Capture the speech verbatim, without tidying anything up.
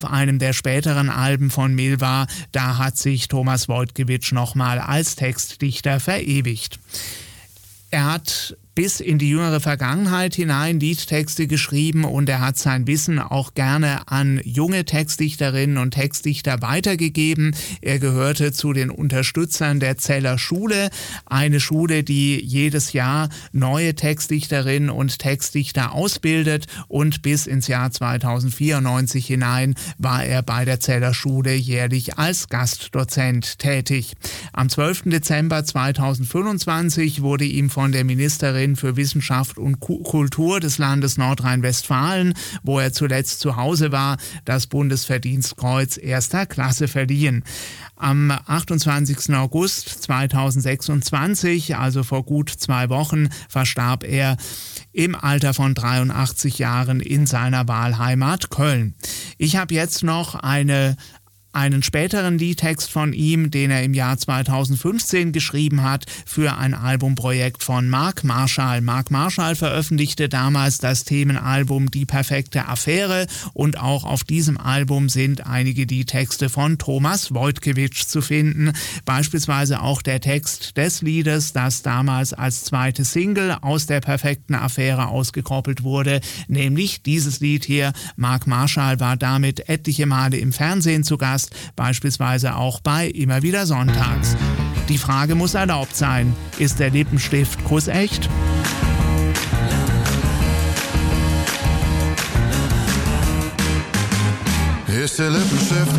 Auf einem der späteren Alben von Milva, da hat sich Thomas Wojtkiewicz nochmal als Textdichter verewigt. Er hat bis in die jüngere Vergangenheit hinein Liedtexte geschrieben und er hat sein Wissen auch gerne an junge Textdichterinnen und Textdichter weitergegeben. Er gehörte zu den Unterstützern der Zeller Schule, eine Schule, die jedes Jahr neue Textdichterinnen und Textdichter ausbildet, und bis ins Jahr zweitausendvierundneunzig hinein war er bei der Zeller Schule jährlich als Gastdozent tätig. Am zwölften Dezember zweitausendfünfundzwanzig wurde ihm von der Ministerin für Wissenschaft und Kultur des Landes Nordrhein-Westfalen, wo er zuletzt zu Hause war, das Bundesverdienstkreuz erster Klasse verliehen. Am achtundzwanzigsten August zweitausendsechsundzwanzig, also vor gut zwei Wochen, verstarb er im Alter von dreiundachtzig Jahren in seiner Wahlheimat Köln. Ich habe jetzt noch eine einen späteren Liedtext von ihm, den er im Jahr zweitausendfünfzehn geschrieben hat für ein Albumprojekt von Mark Marschall. Mark Marschall veröffentlichte damals das Themenalbum Die perfekte Affäre und auch auf diesem Album sind einige Liedtexte von Thomas Wojtkiewicz zu finden. Beispielsweise auch der Text des Liedes, das damals als zweite Single aus der perfekten Affäre ausgekoppelt wurde, nämlich dieses Lied hier. Mark Marschall war damit etliche Male im Fernsehen zu Gast, beispielsweise auch bei Immer wieder sonntags. Die Frage muss erlaubt sein: Ist der Lippenstift kussecht? Ist der Lippenstift